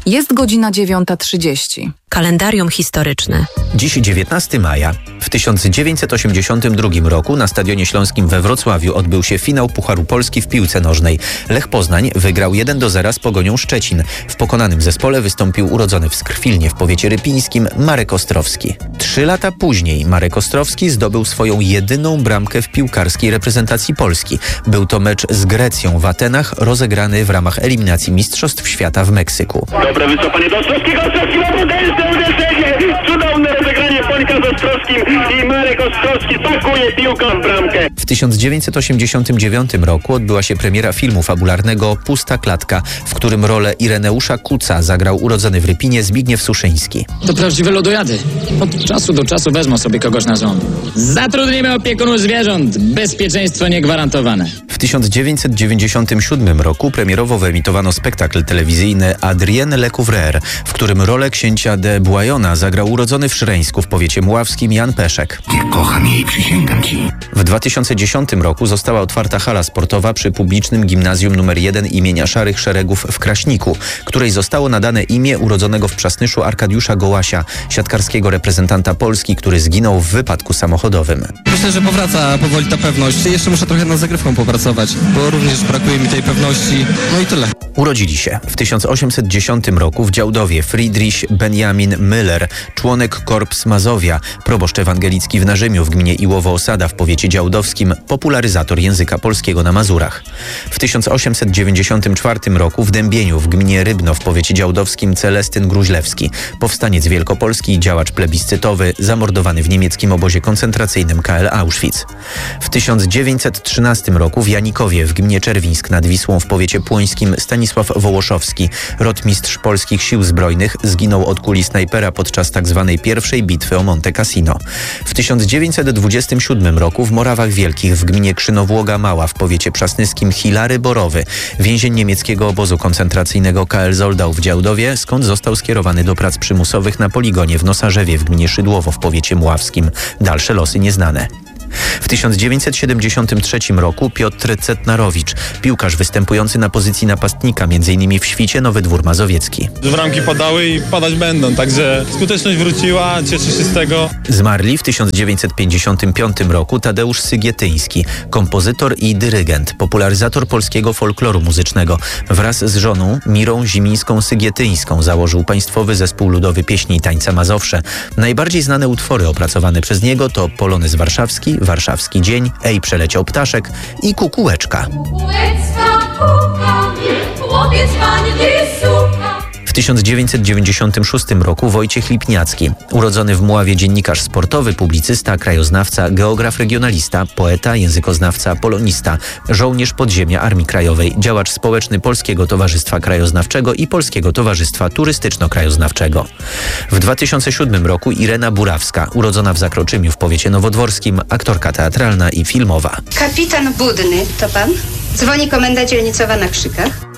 Jest godzina 9:30. Kalendarium historyczne. Dziś 19 maja. W 1982 roku na Stadionie Śląskim we Wrocławiu odbył się finał Pucharu Polski w piłce nożnej. Lech Poznań wygrał 1-0 z Pogonią Szczecin. W pokonanym zespole wystąpił urodzony w Skrwilnie w powiecie rypińskim Marek Ostrowski. 3 lata później Marek Ostrowski zdobył swoją jedyną bramkę w piłkarskiej reprezentacji Polski. Był to mecz z Grecją w Atenach, rozegrany w ramach eliminacji Mistrzostw Świata w Meksyku. Dobre wycofanie do Ostrowskiego, Ostrowski ma potężne uderzenie, cudowne rozegranie Polka z Ostrowskim i Marek Ostrowski pakuje piłkę w bramkę. W 1989 roku odbyła się premiera filmu fabularnego Pusta klatka, w którym rolę Ireneusza Kuca zagrał urodzony w Rypinie Zbigniew Suszyński. To prawdziwe lodojady. Od czasu do czasu wezmą sobie kogoś na żonę. Zatrudnimy opiekunów zwierząt. Bezpieczeństwo niegwarantowane. W 1997 roku premierowo wyemitowano spektakl telewizyjny Adrien Le Couvreur, w którym rolę księcia de Bouillona zagrał urodzony w Szreńsku w powiecie mławskim Jan Peszek. Nie kocham jej, przysięgam ci. W 2010 roku została otwarta hala sportowa przy publicznym gimnazjum nr 1 imienia Szarych Szeregów w Kraśniku, której zostało nadane imię urodzonego w Przasnyszu Arkadiusza Gołasia, siatkarskiego reprezentanta Polski, który zginął w wypadku samochodowym. Myślę, że powraca powoli ta pewność. Jeszcze muszę trochę nad zagrywką popracować, bo również brakuje mi tej pewności. No i tyle. Urodzili się w 1810 roku w Działdowie Friedrich Benjamin Müller, członek Korps Mazowia, proboszcz ewangelicki w Narzymiu w gminie Iłowo-Osada w powiecie działdowskim, popularyzator języka polskiego na Mazurach. W 1894 roku w Dębieniu w gminie Rybno w powiecie działdowskim Celestyn Gruźlewski, powstaniec wielkopolski i działacz plebiscytowy, zamordowany w niemieckim obozie koncentracyjnym KL Auschwitz. W 1913 roku w Janikowie w gminie Czerwińsk nad Wisłą w powiecie płońskim Stanisław Wołoszowski, rotmistrz polskich sił zbrojnych, zginął od kuli snajpera podczas tzw. pierwszej bitwy o Monte Cassino. W 1927 roku w Morawach Wielkich w gminie Krzynowłoga Mała w powiecie przasnyskim Hilary Borowy, więzień niemieckiego obozu koncentracyjnego KL Zoldau w Działdowie, skąd został skierowany do prac przymusowych na poligonie w Nosarzewie w gminie Szydłowo w powiecie mławskim. Dalsze losy nieznane. W 1973 roku Piotr Cetnarowicz, piłkarz występujący na pozycji napastnika, m.in. w Świcie Nowy Dwór Mazowiecki. Bramki padały i padać będą, także skuteczność wróciła, cieszę się z tego. Zmarli w 1955 roku Tadeusz Sygietyński, kompozytor i dyrygent, popularyzator polskiego folkloru muzycznego. Wraz z żoną Mirą Zimińską-Sygietyńską założył Państwowy Zespół Ludowy Pieśni i Tańca Mazowsze. Najbardziej znane utwory opracowane przez niego to Polonez Warszawski, Warszawski Dzień, Ej, przeleciał ptaszek i Kukułeczka. W 1996 roku Wojciech Lipniacki, urodzony w Mławie dziennikarz sportowy, publicysta, krajoznawca, geograf regionalista, poeta, językoznawca, polonista, żołnierz podziemia Armii Krajowej, działacz społeczny Polskiego Towarzystwa Krajoznawczego i Polskiego Towarzystwa Turystyczno-Krajoznawczego. W 2007 roku Irena Burawska, urodzona w Zakroczymiu w powiecie nowodworskim, aktorka teatralna i filmowa. Kapitan Budny, to pan? Dzwoni komenda dzielnicowa na Krzykach.